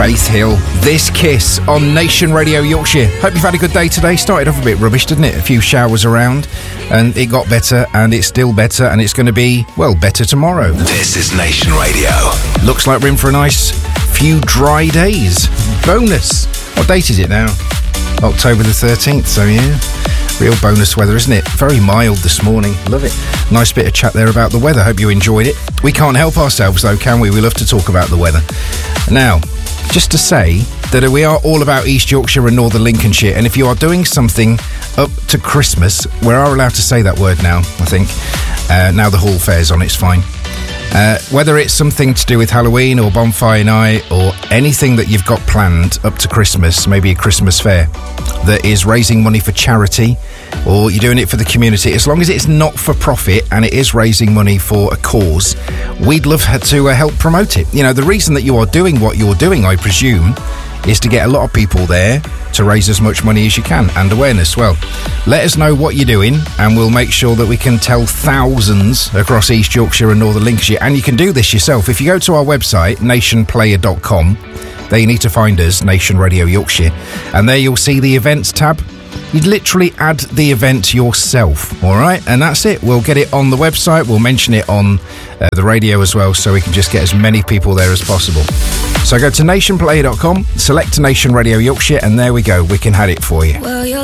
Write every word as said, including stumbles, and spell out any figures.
Faith Hill, This Kiss on Nation Radio Yorkshire. Hope you've had a good day today. Started off a bit rubbish, didn't it? A few showers around, and it got better, and it's still better, and it's going to be, well, better tomorrow. This is Nation Radio. Looks like we're in for a nice few dry days. Bonus. What date is it now? October the thirteenth, so yeah. Real bonus weather, isn't it? Very mild this morning. Love it. Nice bit of chat there about the weather. Hope you enjoyed it. We can't help ourselves, though, can we? We love to talk about the weather. Now, just to say that we are all about East Yorkshire and Northern Lincolnshire, and if you are doing something up to Christmas, we are allowed to say that word now, I think. Uh, now the hall fair's on, it's fine. Uh, whether it's something to do with Halloween or bonfire night or anything that you've got planned up to Christmas, maybe a Christmas fair that is raising money for charity, or you're doing it for the community, as long as it's not for profit and it is raising money for a cause, we'd love to uh, help promote it. You know, the reason that you are doing what you're doing, I presume, is to get a lot of people there to raise as much money as you can, and awareness. Well, let us know what you're doing and we'll make sure that we can tell thousands across East Yorkshire and Northern Lincolnshire. And you can do this yourself. If you go to our website, nation player dot com, there you need to find us, Nation Radio Yorkshire, and there you'll see the events tab. You'd literally add the event yourself, all right? And that's it. We'll get it on the website. We'll mention it on uh, the radio as well, so we can just get as many people there as possible. So go to nation player dot com, select Nation Radio Yorkshire, and there we go. We can add it for you. Well,